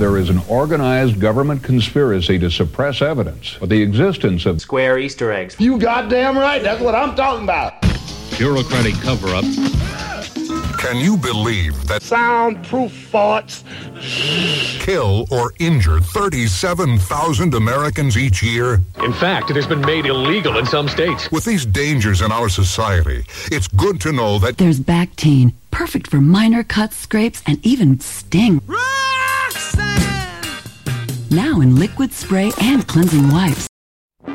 There is an organized government conspiracy to suppress evidence for the existence of square Easter eggs. You goddamn right. That's what I'm talking about. Bureaucratic cover-up. Can you believe that soundproof farts kill or injure 37,000 Americans each year? In fact, it has been made illegal in some states. With these dangers in our society, it's good to know that there's Bactine, perfect for minor cuts, scrapes, and even sting. Roxanne! Now in liquid spray and cleansing wipes.